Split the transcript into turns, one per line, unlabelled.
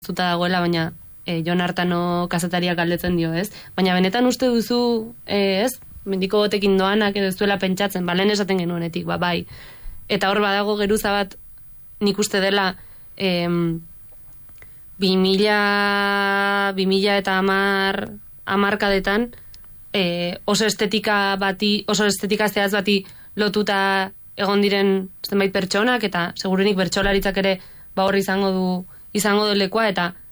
zuta dagoela, baina Jon Artano kazetariak galdetzen dio, ez? Baina benetan uste duzu, ez? Mendiko botekin doanak edo ez duela pentsatzen, lehen esaten genuenetik, bai. Eta hor badago geruza bat, nik uste dela 2000 eta hamarkadetan oso estetika zehaz bati lotuta egon diren zenbait pertsonak, eta segurenik bertsolaritzak ere hor izango du lekua, eta